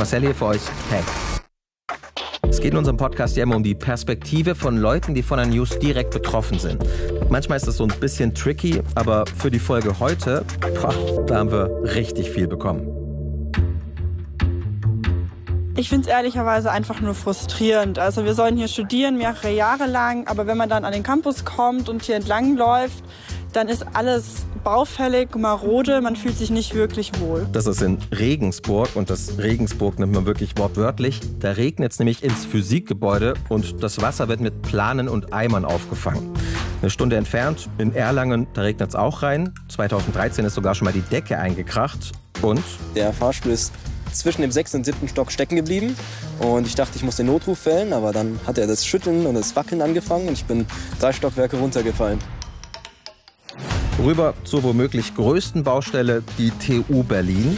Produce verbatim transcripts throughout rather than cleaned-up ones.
Marcel hier für euch. Hey. Es geht in unserem Podcast ja immer um die Perspektive von Leuten, die von der News direkt betroffen sind. Manchmal ist das so ein bisschen tricky, aber für die Folge heute, boah, da haben wir richtig viel bekommen. Ich finde es ehrlicherweise einfach nur frustrierend. Also wir sollen hier studieren, mehrere Jahre lang, aber wenn man dann an den Campus kommt und hier entlang läuft, dann ist alles baufällig, marode, man fühlt sich nicht wirklich wohl. Das ist in Regensburg und das Regensburg nimmt man wirklich wortwörtlich. Da regnet es nämlich ins Physikgebäude und das Wasser wird mit Planen und Eimern aufgefangen. Eine Stunde entfernt, in Erlangen, da regnet es auch rein. zweitausenddreizehn ist sogar schon mal die Decke eingekracht und... Der Fahrstuhl ist zwischen dem sechsten und siebten Stock stecken geblieben und ich dachte, ich muss den Notruf wählen, aber dann hat er das Schütteln und das Wackeln angefangen und ich bin drei Stockwerke runtergefallen. Rüber zur womöglich größten Baustelle, die T U Berlin.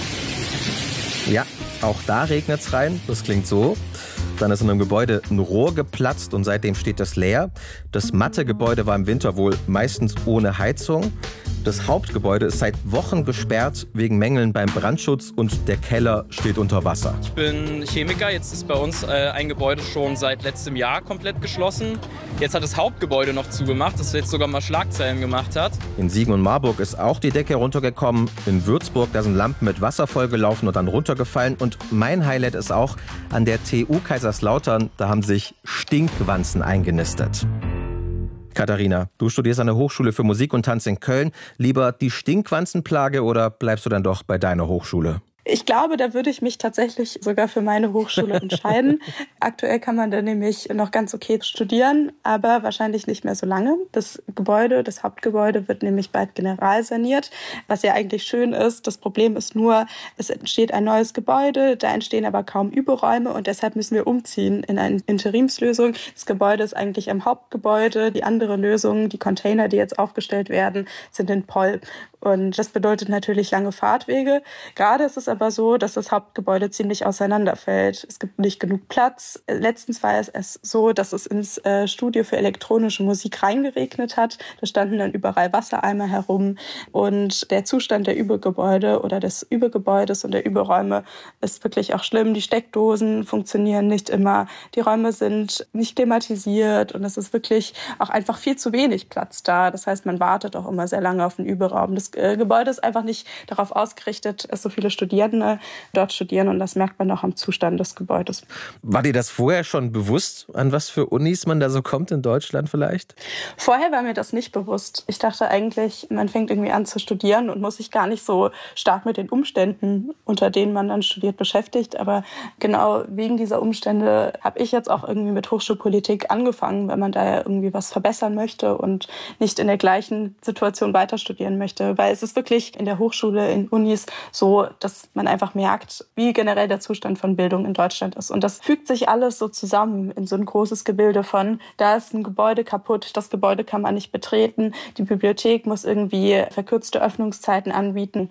Ja, auch da regnet es rein. Das klingt so. Dann ist in einem Gebäude ein Rohr geplatzt und seitdem steht es leer. Das Mathegebäude war im Winter wohl meistens ohne Heizung. Das Hauptgebäude ist seit Wochen gesperrt wegen Mängeln beim Brandschutz und der Keller steht unter Wasser. Ich bin Chemiker, jetzt ist bei uns äh, ein Gebäude schon seit letztem Jahr komplett geschlossen. Jetzt hat das Hauptgebäude noch zugemacht, das jetzt sogar mal Schlagzeilen gemacht hat. In Siegen und Marburg ist auch die Decke runtergekommen. In Würzburg, da sind Lampen mit Wasser vollgelaufen und dann runtergefallen. Und mein Highlight ist auch an der T U Kaiserslautern, da haben sich Stinkwanzen eingenistet. Katharina, du studierst an der Hochschule für Musik und Tanz in Köln. Lieber die Stinkwanzenplage oder bleibst du dann doch bei deiner Hochschule? Ich glaube, da würde ich mich tatsächlich sogar für meine Hochschule entscheiden. Aktuell kann man da nämlich noch ganz okay studieren, aber wahrscheinlich nicht mehr so lange. Das Gebäude, das Hauptgebäude wird nämlich bald generalsaniert, was ja eigentlich schön ist. Das Problem ist nur, es entsteht ein neues Gebäude, da entstehen aber kaum Überräume und deshalb müssen wir umziehen in eine Interimslösung. Das Gebäude ist eigentlich am Hauptgebäude. Die andere Lösung, die Container, die jetzt aufgestellt werden, sind in Poll. Und das bedeutet natürlich lange Fahrtwege. Gerade ist es aber so, dass das Hauptgebäude ziemlich auseinanderfällt. Es gibt nicht genug Platz. Letztens war es so, dass es ins äh, Studio für elektronische Musik reingeregnet hat. Da standen dann überall Wassereimer herum. Und der Zustand der Übergebäude oder des Übergebäudes und der Überräume ist wirklich auch schlimm. Die Steckdosen funktionieren nicht immer. Die Räume sind nicht klimatisiert. Und es ist wirklich auch einfach viel zu wenig Platz da. Das heißt, man wartet auch immer sehr lange auf den Überraum. Das Gebäude ist einfach nicht darauf ausgerichtet, dass so viele Studierende dort studieren und das merkt man auch am Zustand des Gebäudes. War dir das vorher schon bewusst, an was für Unis man da so kommt in Deutschland vielleicht? Vorher war mir das nicht bewusst. Ich dachte eigentlich, man fängt irgendwie an zu studieren und muss sich gar nicht so stark mit den Umständen, unter denen man dann studiert, beschäftigt. Aber genau wegen dieser Umstände habe ich jetzt auch irgendwie mit Hochschulpolitik angefangen, wenn man da ja irgendwie was verbessern möchte und nicht in der gleichen Situation weiter studieren möchte. Weil es ist wirklich in der Hochschule, in Unis so, dass man einfach merkt, wie generell der Zustand von Bildung in Deutschland ist. Und das fügt sich alles so zusammen in so ein großes Gebilde von, da ist ein Gebäude kaputt, das Gebäude kann man nicht betreten, die Bibliothek muss irgendwie verkürzte Öffnungszeiten anbieten.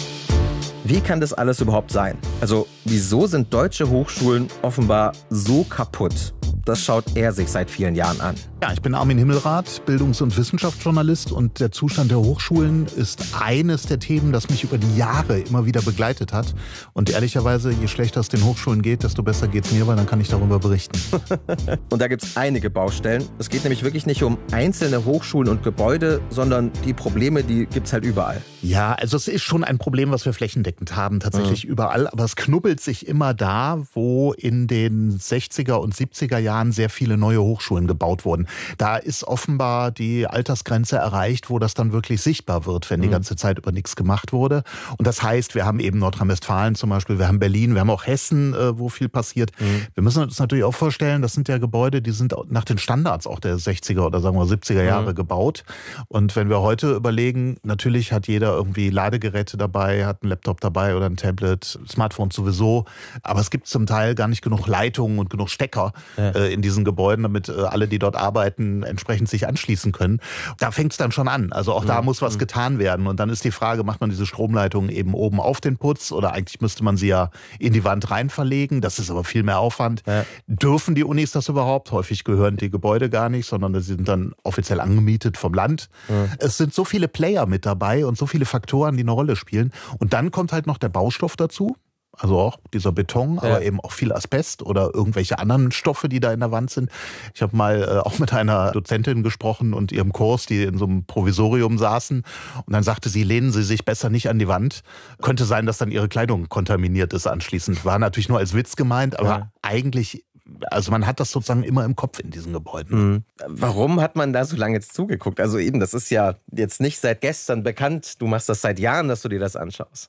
Wie kann das alles überhaupt sein? Also, wieso sind deutsche Hochschulen offenbar so kaputt? Das schaut er sich seit vielen Jahren an. Ja, ich bin Armin Himmelrath, Bildungs- und Wissenschaftsjournalist und der Zustand der Hochschulen ist eines der Themen, das mich über die Jahre immer wieder begleitet hat. Und ehrlicherweise, je schlechter es den Hochschulen geht, desto besser geht es mir, weil dann kann ich darüber berichten. Und da gibt es einige Baustellen. Es geht nämlich wirklich nicht um einzelne Hochschulen und Gebäude, sondern die Probleme, die gibt es halt überall. Ja, also es ist schon ein Problem, was wir flächendeckend haben, tatsächlich mhm. überall. Aber es knubbelt sich immer da, wo in den sechziger und siebziger Jahren sehr viele neue Hochschulen gebaut wurden. Da ist offenbar die Altersgrenze erreicht, wo das dann wirklich sichtbar wird, wenn die mhm. ganze Zeit über nichts gemacht wurde. Und das heißt, wir haben eben Nordrhein-Westfalen zum Beispiel, wir haben Berlin, wir haben auch Hessen, wo viel passiert. Mhm. Wir müssen uns natürlich auch vorstellen, das sind ja Gebäude, die sind nach den Standards auch der sechziger oder sagen wir siebziger Jahre mhm. gebaut. Und wenn wir heute überlegen, natürlich hat jeder irgendwie Ladegeräte dabei, hat einen Laptop dabei oder ein Tablet, Smartphone sowieso. Aber es gibt zum Teil gar nicht genug Leitungen und genug Stecker ja. äh, in diesen Gebäuden, damit äh, alle, die dort arbeiten, entsprechend sich anschließen können. Da fängt es dann schon an. Also auch mhm. da muss was mhm. getan werden. Und dann ist die Frage, macht man diese Stromleitungen eben oben auf den Putz oder eigentlich müsste man sie ja in die Wand rein verlegen. Das ist aber viel mehr Aufwand. Ja. Dürfen die Unis das überhaupt? Häufig gehören die Gebäude gar nicht, sondern sie sind dann offiziell angemietet vom Land. Ja. Es sind so viele Player mit dabei und so viele Faktoren, die eine Rolle spielen. Und dann kommt halt noch der Baustoff dazu. Also auch dieser Beton, ja. aber eben auch viel Asbest oder irgendwelche anderen Stoffe, die da in der Wand sind. Ich habe mal äh, auch mit einer Dozentin gesprochen und ihrem Kurs, die in so einem Provisorium saßen. Und dann sagte sie, lehnen Sie sich besser nicht an die Wand. Könnte sein, dass dann Ihre Kleidung kontaminiert ist anschließend. War natürlich nur als Witz gemeint, aber ja. eigentlich... Also man hat das sozusagen immer im Kopf in diesen Gebäuden. Mhm. Warum hat man da so lange jetzt zugeguckt? Also eben, das ist ja jetzt nicht seit gestern bekannt. Du machst das seit Jahren, dass du dir das anschaust.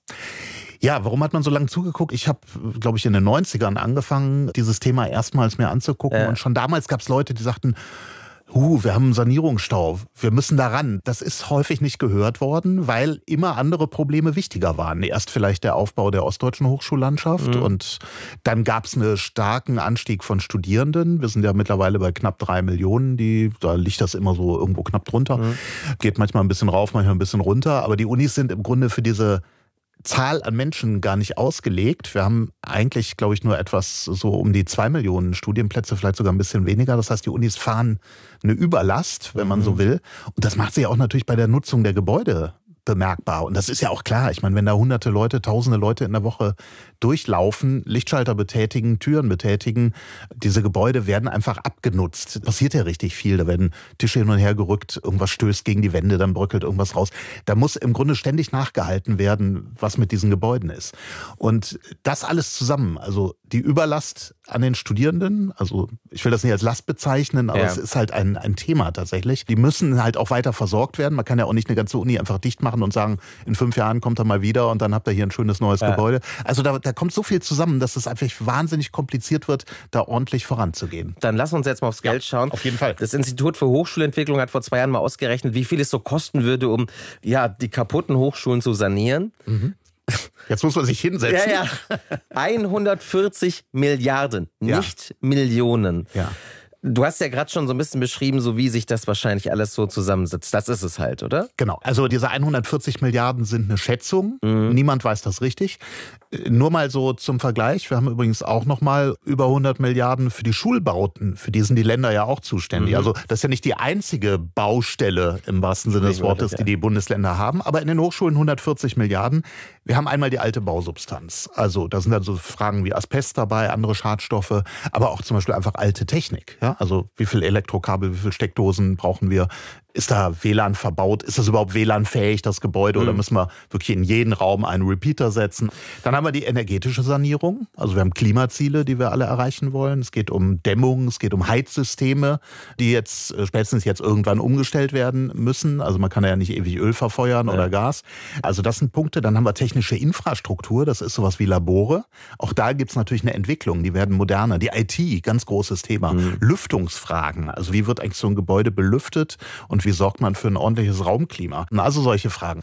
Ja, warum hat man so lange zugeguckt? Ich habe, glaube ich, in den neunzigern angefangen, dieses Thema erstmals mir anzugucken. Ja. Und schon damals gab es Leute, die sagten, Huh, wir haben einen Sanierungsstau, wir müssen da ran. Das ist häufig nicht gehört worden, weil immer andere Probleme wichtiger waren. Erst vielleicht der Aufbau der ostdeutschen Hochschullandschaft mhm. und dann gab es einen starken Anstieg von Studierenden. Wir sind ja mittlerweile bei knapp drei Millionen, die, da liegt das immer so irgendwo knapp drunter. Mhm. Geht manchmal ein bisschen rauf, manchmal ein bisschen runter. Aber die Unis sind im Grunde für diese Zahl an Menschen gar nicht ausgelegt. Wir haben eigentlich, glaube ich, nur etwas so um die zwei Millionen Studienplätze, vielleicht sogar ein bisschen weniger. Das heißt, die Unis fahren eine Überlast, wenn man mhm. so will. Und das macht sich auch natürlich bei der Nutzung der Gebäude bemerkbar. Und das ist ja auch klar. Ich meine, wenn da hunderte Leute, tausende Leute in der Woche durchlaufen, Lichtschalter betätigen, Türen betätigen, diese Gebäude werden einfach abgenutzt. Es passiert ja richtig viel. Da werden Tische hin und her gerückt, irgendwas stößt gegen die Wände, dann bröckelt irgendwas raus. Da muss im Grunde ständig nachgehalten werden, was mit diesen Gebäuden ist. Und das alles zusammen, also die Überlast an den Studierenden, also ich will das nicht als Last bezeichnen, aber ja. es ist halt ein, ein Thema tatsächlich. Die müssen halt auch weiter versorgt werden. Man kann ja auch nicht eine ganze Uni einfach dicht machen und sagen, in fünf Jahren kommt er mal wieder und dann habt ihr hier ein schönes neues ja. Gebäude. Also da, da kommt so viel zusammen, dass es einfach wahnsinnig kompliziert wird, da ordentlich voranzugehen. Dann lass uns jetzt mal aufs Geld ja, schauen. Auf jeden Fall. Das Institut für Hochschulentwicklung hat vor zwei Jahren mal ausgerechnet, wie viel es so kosten würde, um ja, die kaputten Hochschulen zu sanieren. Mhm. Jetzt muss man sich hinsetzen. Ja, ja. hundertvierzig Milliarden, ja. nicht Millionen. Ja. Du hast ja gerade schon so ein bisschen beschrieben, so wie sich das wahrscheinlich alles so zusammensetzt. Das ist es halt, oder? Genau. Also diese hundertvierzig Milliarden sind eine Schätzung. Mhm. Niemand weiß das richtig. Nur mal so zum Vergleich. Wir haben übrigens auch noch mal über hundert Milliarden für die Schulbauten. Für die sind die Länder ja auch zuständig. Mhm. Also das ist ja nicht die einzige Baustelle im wahrsten Sinne des Wortes, die die Bundesländer haben. Aber in den Hochschulen hundertvierzig Milliarden. Wir haben einmal die alte Bausubstanz. Also da sind dann so Fragen wie Asbest dabei, andere Schadstoffe, aber auch zum Beispiel einfach alte Technik. Ja? Also wie viel Elektrokabel, wie viel Steckdosen brauchen wir? Ist da W L A N verbaut? Ist das überhaupt W L A N-fähig, das Gebäude? Mhm. Oder müssen wir wirklich in jeden Raum einen Repeater setzen? Dann haben wir die energetische Sanierung. Also wir haben Klimaziele, die wir alle erreichen wollen. Es geht um Dämmung, es geht um Heizsysteme, die jetzt spätestens jetzt irgendwann umgestellt werden müssen. Also man kann ja nicht ewig Öl verfeuern ja. oder Gas. Also das sind Punkte. Dann haben wir technische Infrastruktur. Das ist sowas wie Labore. Auch da gibt es natürlich eine Entwicklung. Die werden moderner. Die I T, ganz großes Thema. Mhm. Lüftungsfragen. Also wie wird eigentlich so ein Gebäude belüftet? Und wie sorgt man für ein ordentliches Raumklima? Also solche Fragen.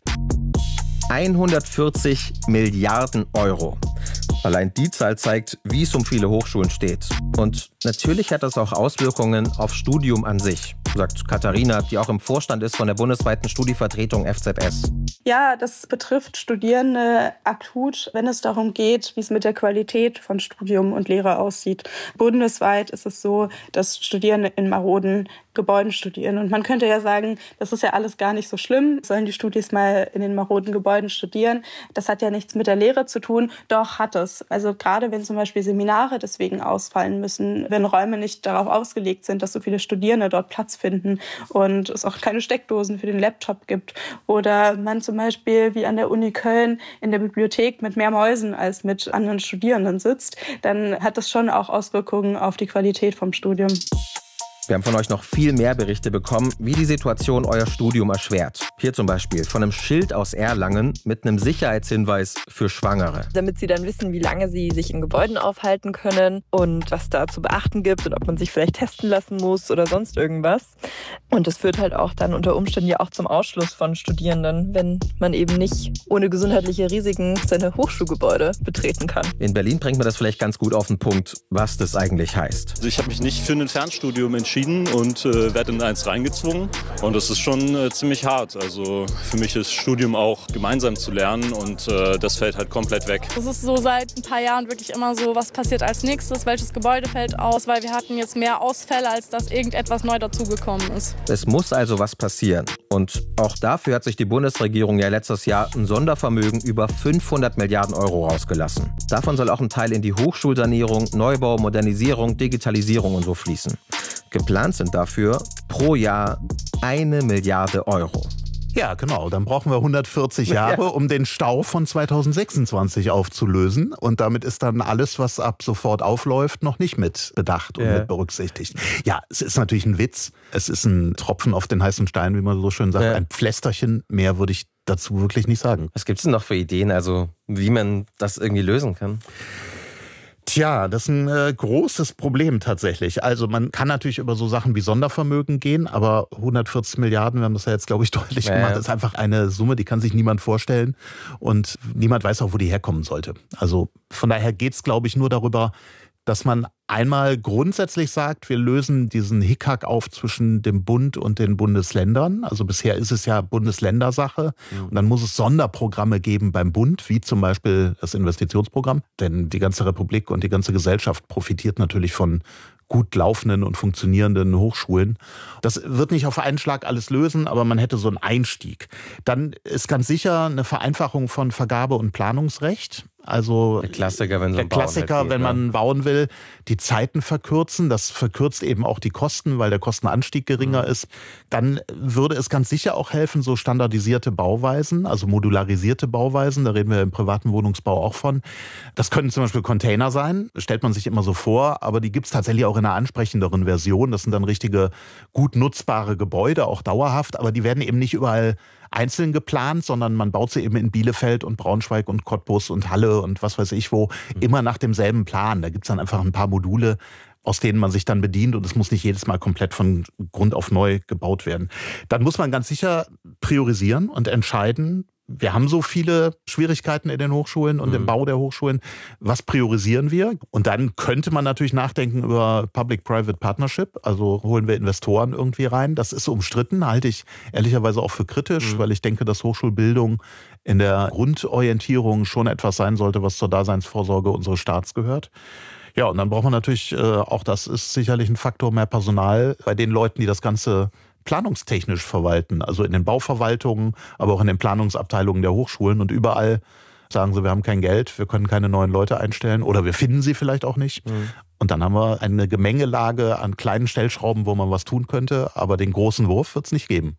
hundertvierzig Milliarden Euro. Allein die Zahl zeigt, wie es um viele Hochschulen steht. Und natürlich hat das auch Auswirkungen aufs Studium an sich, sagt Katharina, die auch im Vorstand ist von der bundesweiten Studievertretung F Z S. Ja, das betrifft Studierende akut, wenn es darum geht, wie es mit der Qualität von Studium und Lehre aussieht. Bundesweit ist es so, dass Studierende in maroden Gebäuden studieren. Und man könnte ja sagen, das ist ja alles gar nicht so schlimm. Sollen die Studis mal in den maroden Gebäuden studieren? Das hat ja nichts mit der Lehre zu tun. Doch hat es. Also gerade wenn zum Beispiel Seminare deswegen ausfallen müssen, wenn Räume nicht darauf ausgelegt sind, dass so viele Studierende dort Platz finden und es auch keine Steckdosen für den Laptop gibt. Oder man zum Beispiel wie an der Uni Köln in der Bibliothek mit mehr Mäusen als mit anderen Studierenden sitzt, dann hat das schon auch Auswirkungen auf die Qualität vom Studium. Wir haben von euch noch viel mehr Berichte bekommen, wie die Situation euer Studium erschwert. Hier zum Beispiel von einem Schild aus Erlangen mit einem Sicherheitshinweis für Schwangere. Damit sie dann wissen, wie lange sie sich in Gebäuden aufhalten können und was da zu beachten gibt und ob man sich vielleicht testen lassen muss oder sonst irgendwas. Und das führt halt auch dann unter Umständen ja auch zum Ausschluss von Studierenden, wenn man eben nicht ohne gesundheitliche Risiken seine Hochschulgebäude betreten kann. In Berlin bringt man das vielleicht ganz gut auf den Punkt, was das eigentlich heißt. Also ich habe mich nicht für ein Fernstudium entschieden, entschieden und äh, werde in eins reingezwungen. Und das ist schon äh, ziemlich hart. Also für mich ist Studium auch gemeinsam zu lernen und äh, das fällt halt komplett weg. Es ist so seit ein paar Jahren wirklich immer so, was passiert als nächstes, welches Gebäude fällt aus, weil wir hatten jetzt mehr Ausfälle, als dass irgendetwas neu dazugekommen ist. Es muss also was passieren. Und auch dafür hat sich die Bundesregierung ja letztes Jahr ein Sondervermögen über fünfhundert Milliarden Euro rausgelassen. Davon soll auch ein Teil in die Hochschulsanierung, Neubau, Modernisierung, Digitalisierung und so fließen. Geplant sind dafür pro Jahr eine Milliarde Euro. Ja, genau. Dann brauchen wir hundertvierzig Jahre, um den Stau von zweitausendsechsundzwanzig aufzulösen. Und damit ist dann alles, was ab sofort aufläuft, noch nicht mit bedacht und ja. mit berücksichtigt. Ja, es ist natürlich ein Witz. Es ist ein Tropfen auf den heißen Stein, wie man so schön sagt. Ja. Ein Pflästerchen, mehr würde ich dazu wirklich nicht sagen. Was gibt es denn noch für Ideen, also wie man das irgendwie lösen kann? Tja, das ist ein äh, großes Problem tatsächlich. Also man kann natürlich über so Sachen wie Sondervermögen gehen, aber hundertvierzig Milliarden, wir haben das ja jetzt, glaube ich, deutlich ja, gemacht, ja. ist einfach eine Summe, die kann sich niemand vorstellen und niemand weiß auch, wo die herkommen sollte. Also von daher geht es, glaube ich, nur darüber, dass man einmal grundsätzlich sagt, wir lösen diesen Hickhack auf zwischen dem Bund und den Bundesländern. Also bisher ist es ja Bundesländersache. Und dann muss es Sonderprogramme geben beim Bund, wie zum Beispiel das Investitionsprogramm. Denn die ganze Republik und die ganze Gesellschaft profitiert natürlich von gut laufenden und funktionierenden Hochschulen. Das wird nicht auf einen Schlag alles lösen, aber man hätte so einen Einstieg. Dann ist ganz sicher eine Vereinfachung von Vergabe- und Planungsrecht. Also der Klassiker, wenn, so der Klassiker, halt geht, wenn man ne? bauen will, die Zeiten verkürzen. Das verkürzt eben auch die Kosten, weil der Kostenanstieg geringer mhm. ist. Dann würde es ganz sicher auch helfen, so standardisierte Bauweisen, also modularisierte Bauweisen. Da reden wir im privaten Wohnungsbau auch von. Das können zum Beispiel Container sein. Das stellt man sich immer so vor, aber die gibt es tatsächlich auch in einer ansprechenderen Version. Das sind dann richtige, gut nutzbare Gebäude, auch dauerhaft. Aber die werden eben nicht überall einzeln geplant, sondern man baut sie eben in Bielefeld und Braunschweig und Cottbus und Halle und was weiß ich wo, mhm. immer nach demselben Plan. Da gibt's dann einfach ein paar Module, aus denen man sich dann bedient und es muss nicht jedes Mal komplett von Grund auf neu gebaut werden. Dann muss man ganz sicher priorisieren und entscheiden, wir haben so viele Schwierigkeiten in den Hochschulen und mhm. im Bau der Hochschulen. Was priorisieren wir? Und dann könnte man natürlich nachdenken über Public-Private Partnership. Also holen wir Investoren irgendwie rein. Das ist umstritten, halte ich ehrlicherweise auch für kritisch, mhm. weil ich denke, dass Hochschulbildung in der Grundorientierung schon etwas sein sollte, was zur Daseinsvorsorge unseres Staats gehört. Ja, und dann braucht man natürlich, äh, auch das ist sicherlich ein Faktor, mehr Personal bei den Leuten, die das Ganze planungstechnisch verwalten, also in den Bauverwaltungen, aber auch in den Planungsabteilungen der Hochschulen und überall sagen sie, wir haben kein Geld, wir können keine neuen Leute einstellen oder wir finden sie vielleicht auch nicht. Mhm. Und dann haben wir eine Gemengelage an kleinen Stellschrauben, wo man was tun könnte, aber den großen Wurf wird es nicht geben.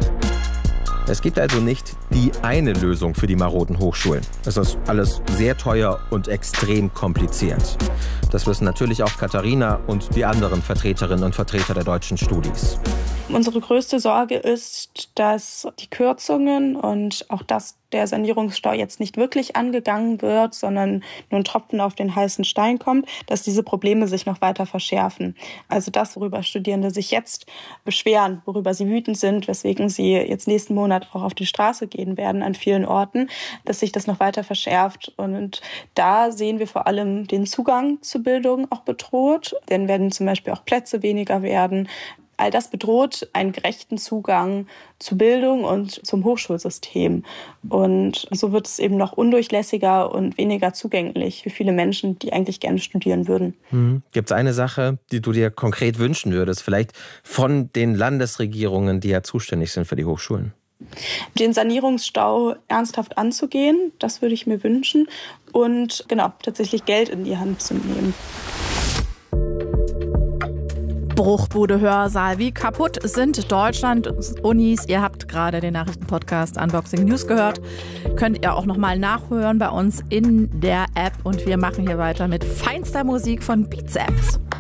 Es gibt also nicht die eine Lösung für die maroden Hochschulen. Es ist alles sehr teuer und extrem kompliziert. Das wissen natürlich auch Katharina und die anderen Vertreterinnen und Vertreter der deutschen Studis. Unsere größte Sorge ist, dass die Kürzungen und auch das der Sanierungsstau jetzt nicht wirklich angegangen wird, sondern nur ein Tropfen auf den heißen Stein kommt, dass diese Probleme sich noch weiter verschärfen. Also das, worüber Studierende sich jetzt beschweren, worüber sie wütend sind, weswegen sie jetzt nächsten Monat auch auf die Straße gehen werden an vielen Orten, dass sich das noch weiter verschärft. Und da sehen wir vor allem den Zugang zu Bildung auch bedroht. Denn werden zum Beispiel auch Plätze weniger werden. All das bedroht einen gerechten Zugang zu Bildung und zum Hochschulsystem. Und so wird es eben noch undurchlässiger und weniger zugänglich für viele Menschen, die eigentlich gerne studieren würden. Mhm. Gibt es eine Sache, die du dir konkret wünschen würdest, vielleicht von den Landesregierungen, die ja zuständig sind für die Hochschulen? Den Sanierungsstau ernsthaft anzugehen, das würde ich mir wünschen. Und genau, tatsächlich Geld in die Hand zu nehmen. Bruchbude Hörsaal. Wie kaputt sind Deutschland-Unis? Ihr habt gerade den Nachrichtenpodcast Unboxing News gehört. Könnt ihr auch nochmal nachhören bei uns in der App. Und wir machen hier weiter mit feinster Musik von Beatseps.